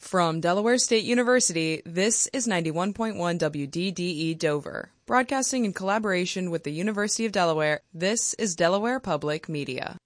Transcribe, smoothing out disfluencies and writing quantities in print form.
From Delaware State University, this is 91.1 WDDE Dover. Broadcasting in collaboration with the University of Delaware, this is Delaware Public Media.